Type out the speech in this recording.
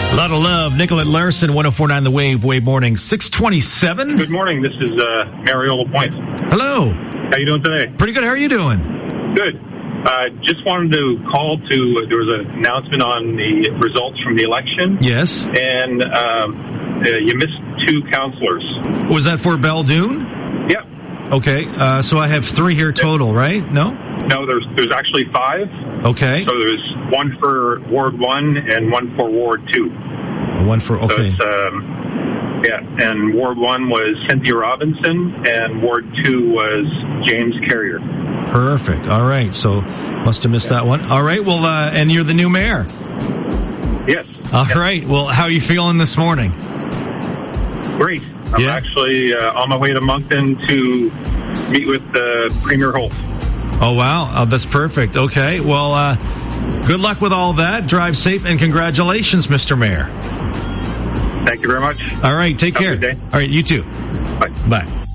A lot of love. Nicolette Larson, 104.9 The Wave morning, 627. Good morning. This is Mario Lapointe. Hello. How you doing today? Pretty good. How are you doing? Good. Just wanted to call to, there was an announcement on the results from the election. Yes. And you missed 2 counselors. Was that for Baldoon? Yep. Okay. So I have 3 here total, right? No? No, there's actually 5. Okay. So there's 1 for Ward 1 and 1 for Ward 2. 1 for, okay. So it's, and Ward 1 was Cynthia Robinson, and Ward 2 was James Carrier. Perfect. All right. So must have missed that one. All right. Well, and you're the new mayor. Yes. All right. Well, how are you feeling this morning? Great. I'm actually on my way to Moncton to meet with Premier Holt. Oh, wow. Oh, that's perfect. Okay. Well, good luck with all that. Drive safe, and congratulations, Mr. Mayor. Thank you very much. All right. Take care. Have a good day. All right. You too. Bye. Bye.